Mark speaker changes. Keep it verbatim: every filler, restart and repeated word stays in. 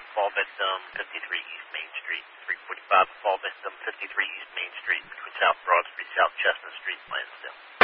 Speaker 1: fall victim, fifty-three East Main Street. three forty-five, fall victim, fifty-three East Main Street, between South Broad Street, South Chestnut Street, Lansdale.